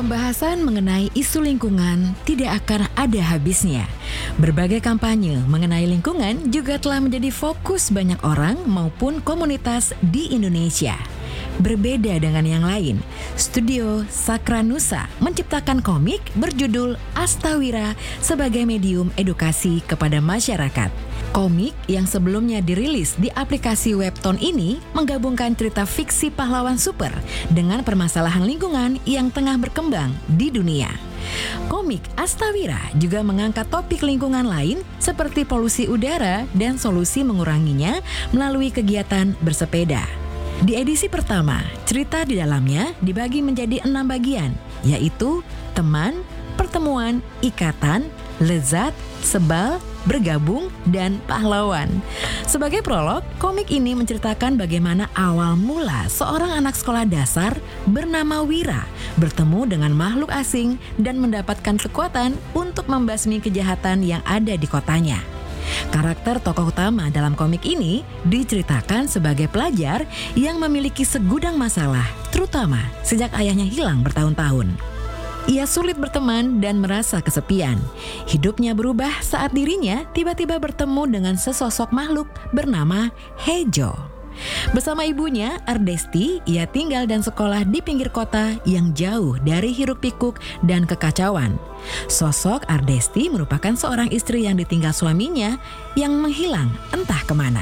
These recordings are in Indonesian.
Pembahasan mengenai isu lingkungan tidak akan ada habisnya. Berbagai kampanye mengenai lingkungan juga telah menjadi fokus banyak orang maupun komunitas di Indonesia. Berbeda dengan yang lain, Studio Sakranusa menciptakan komik berjudul Astawira sebagai medium edukasi kepada masyarakat. Komik yang sebelumnya dirilis di aplikasi Webtoon ini menggabungkan cerita fiksi pahlawan super dengan permasalahan lingkungan yang tengah berkembang di dunia. Komik Astawira juga mengangkat topik lingkungan lain seperti polusi udara dan solusi menguranginya melalui kegiatan bersepeda. Di edisi pertama, cerita di dalamnya dibagi menjadi 6 bagian, yaitu teman, pertemuan, ikatan, lezat, sebal, bergabung, dan pahlawan. Sebagai prolog, komik ini menceritakan bagaimana awal mula seorang anak sekolah dasar bernama Wira bertemu dengan makhluk asing dan mendapatkan kekuatan untuk membasmi kejahatan yang ada di kotanya. Karakter tokoh utama dalam komik ini diceritakan sebagai pelajar yang memiliki segudang masalah, terutama sejak ayahnya hilang bertahun-tahun. Ia sulit berteman dan merasa kesepian. Hidupnya berubah saat dirinya tiba-tiba bertemu dengan sesosok makhluk bernama Hejo. Bersama ibunya, Ardesti, ia tinggal dan sekolah di pinggir kota yang jauh dari hiruk-pikuk dan kekacauan. Sosok Ardesti merupakan seorang istri yang ditinggal suaminya yang menghilang entah kemana.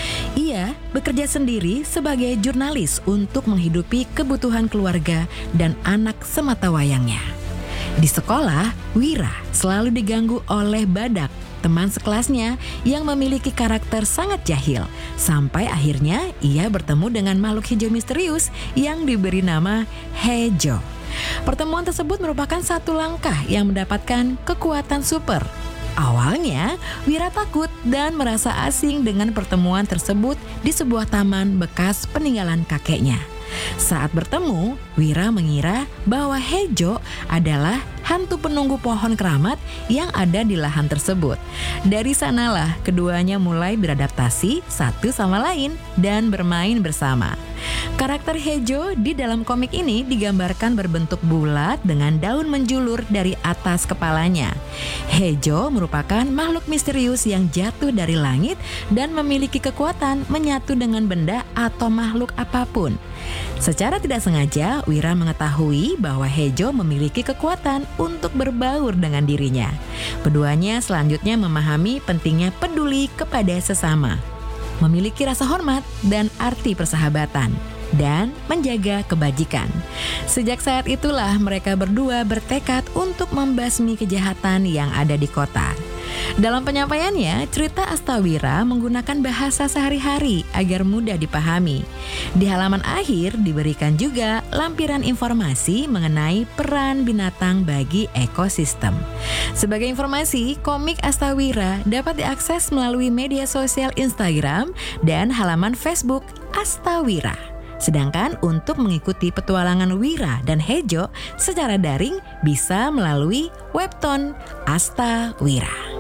Ia bekerja sendiri sebagai jurnalis untuk menghidupi kebutuhan keluarga dan anak sematawayangnya. Di sekolah, Wira selalu diganggu oleh Badak, teman sekelasnya yang memiliki karakter sangat jahil. Sampai akhirnya ia bertemu dengan makhluk hijau misterius yang diberi nama Hejo. Pertemuan tersebut merupakan satu langkah yang mendapatkan kekuatan super. Awalnya, Wira takut dan merasa asing dengan pertemuan tersebut di sebuah taman bekas peninggalan kakeknya. Saat bertemu, Wira mengira bahwa Hejo adalah hantu penunggu pohon keramat yang ada di lahan tersebut. Dari sanalah keduanya mulai beradaptasi satu sama lain dan bermain bersama. Karakter Hejo di dalam komik ini digambarkan berbentuk bulat dengan daun menjulur dari atas kepalanya. Hejo merupakan makhluk misterius yang jatuh dari langit dan memiliki kekuatan menyatu dengan benda atau makhluk apapun. Secara tidak sengaja, Wira mengetahui bahwa Hejo memiliki kekuatan untuk berbaur dengan dirinya. Keduanya selanjutnya memahami pentingnya peduli kepada sesama, memiliki rasa hormat dan arti persahabatan, dan menjaga kebajikan. Sejak saat itulah mereka berdua bertekad untuk membasmi kejahatan yang ada di kota. Dalam penyampaiannya, cerita Astawira menggunakan bahasa sehari-hari agar mudah dipahami. Di halaman akhir diberikan juga lampiran informasi mengenai peran binatang bagi ekosistem. Sebagai informasi, komik Astawira dapat diakses melalui media sosial Instagram dan halaman Facebook Astawira. Sedangkan untuk mengikuti petualangan Wira dan Hejo secara daring bisa melalui Webtoon Astawira.